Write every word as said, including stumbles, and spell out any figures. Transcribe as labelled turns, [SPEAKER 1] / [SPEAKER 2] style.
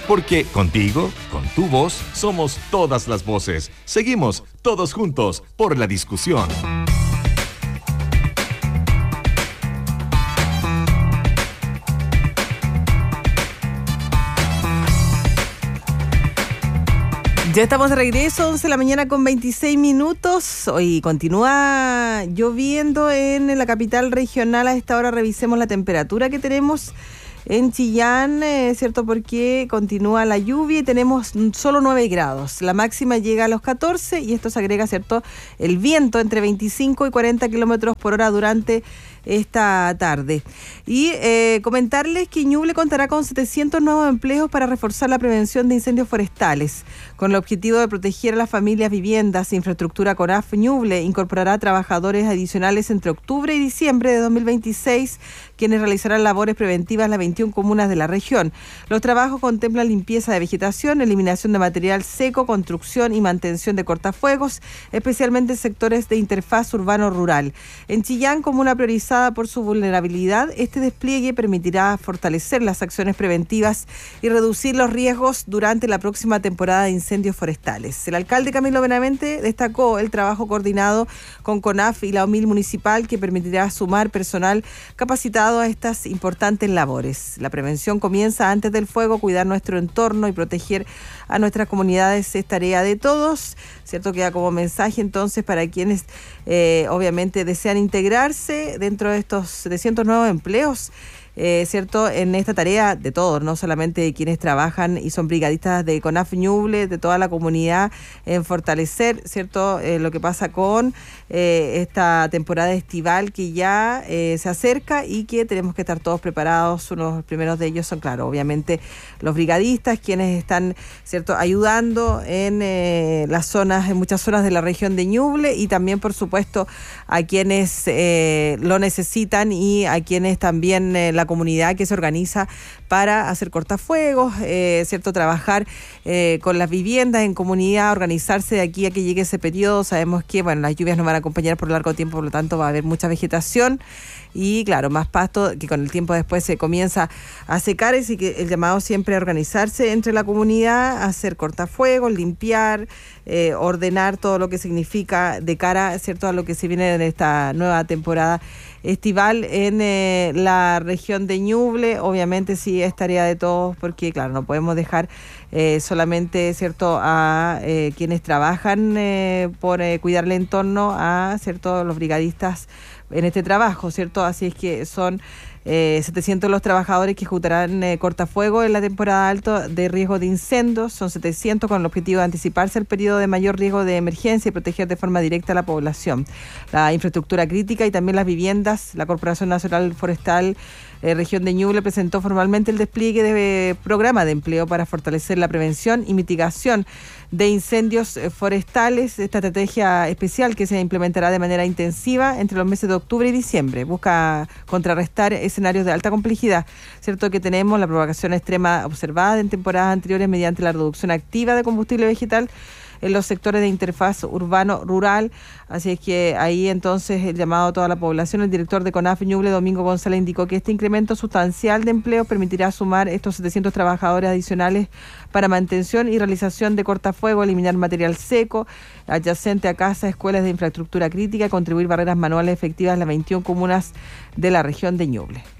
[SPEAKER 1] Porque contigo, con tu voz, somos todas las voces. Seguimos todos juntos por la discusión.
[SPEAKER 2] Ya estamos de regreso, once de la mañana con veintiséis minutos. Hoy continúa lloviendo en la capital regional. A esta hora revisemos la temperatura que tenemos en Chillán, eh, ¿cierto? Porque continúa la lluvia y tenemos solo nueve grados. La máxima llega a los catorce y esto se agrega, ¿cierto? El viento entre veinticinco y cuarenta kilómetros por hora durante esta tarde. Y eh, comentarles que Ñuble contará con setecientos nuevos empleos para reforzar la prevención de incendios forestales. Con el objetivo de proteger a las familias, viviendas e infraestructura, CONAF Ñuble incorporará trabajadores adicionales entre octubre y diciembre de dos mil veintiséis, quienes realizarán labores preventivas en las veintiuna comunas de la región. Los trabajos contemplan limpieza de vegetación, eliminación de material seco, construcción y mantención de cortafuegos, especialmente en sectores de interfaz urbano-rural. En Chillán, comuna priorizada por su vulnerabilidad, este despliegue permitirá fortalecer las acciones preventivas y reducir los riesgos durante la próxima temporada de incendios forestales. El alcalde Camilo Benavente destacó el trabajo coordinado con CONAF y la O M I L municipal, que permitirá sumar personal capacitado a estas importantes labores. La prevención comienza antes del fuego. Cuidar nuestro entorno y proteger a nuestras comunidades es tarea de todos, ¿cierto? Queda como mensaje entonces para quienes eh, obviamente desean integrarse dentro de estos setecientos nuevos empleos, eh, ¿cierto? En esta tarea de todos, no solamente de quienes trabajan y son brigadistas de CONAF Ñuble, de toda la comunidad, en fortalecer, ¿cierto? Eh, lo que pasa con eh, esta temporada estival que ya eh, se acerca y que tenemos que estar todos preparados. Uno de los primeros de ellos son, claro, obviamente los brigadistas, quienes están, ¿cierto?, ayudando en eh, las zonas, en muchas zonas de la región de Ñuble, y también, por supuesto, a quienes eh, lo necesitan y a quienes también eh, la comunidad que se organiza para hacer cortafuegos, eh, ¿cierto?, trabajar eh, con las viviendas en comunidad, organizarse de aquí a que llegue ese periodo. Sabemos que, bueno, las lluvias nos van a acompañar por largo tiempo, por lo tanto va a haber mucha vegetación y, claro, más pasto que con el tiempo después se comienza a secar, así que el llamado siempre a organizarse entre la comunidad, hacer cortafuegos, limpiar, eh, ordenar todo lo que significa de cara, ¿cierto?, a lo que se viene en esta nueva temporada estival en eh, la región de Ñuble. Obviamente sí es tarea de todos, porque claro, no podemos dejar eh, solamente, ¿cierto?, a eh, quienes trabajan eh, por eh, cuidar el entorno, a, ¿cierto?, los brigadistas en este trabajo, ¿cierto? Así es que son eh, setecientos los trabajadores que ejecutarán eh, cortafuego en la temporada alta de riesgo de incendios. Son setecientos con el objetivo de anticiparse al periodo de mayor riesgo de emergencia y proteger de forma directa a la población, la infraestructura crítica y también las viviendas. La Corporación Nacional Forestal Eh, región de Ñuble presentó formalmente el despliegue de eh, programa de empleo para fortalecer la prevención y mitigación de incendios eh, forestales. Esta estrategia especial, que se implementará de manera intensiva entre los meses de octubre y diciembre, busca contrarrestar escenarios de alta complejidad, ¿cierto?, que tenemos la propagación extrema observada en temporadas anteriores mediante la reducción activa de combustible vegetal en los sectores de interfaz urbano-rural. Así es que ahí entonces el llamado a toda la población. El director de CONAF Ñuble, Domingo González, indicó que este incremento sustancial de empleo permitirá sumar estos setecientos trabajadores adicionales para mantención y realización de cortafuego, eliminar material seco adyacente a casas, escuelas de infraestructura crítica y contribuir barreras manuales efectivas en las veintiuna comunas de la región de Ñuble.